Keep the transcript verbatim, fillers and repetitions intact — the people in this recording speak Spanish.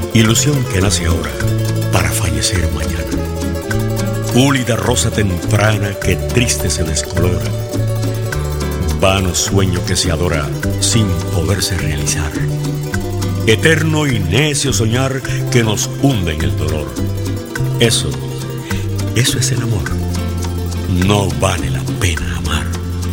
Ilusión que nace ahora para fallecer mañana. Púlida rosa temprana que triste se descolora. Vano sueño que se adora sin poderse realizar. Eterno y necio soñar que nos hunde en el dolor. Eso, eso es el amor. No vale la pena amar.